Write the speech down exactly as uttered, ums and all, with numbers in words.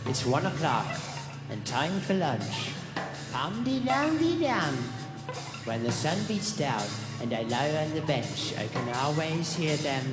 It's one o'clock and time for lunch. Pum-de-dum-de-dum. When the sun beats down and I lie on the bench, I can always hear them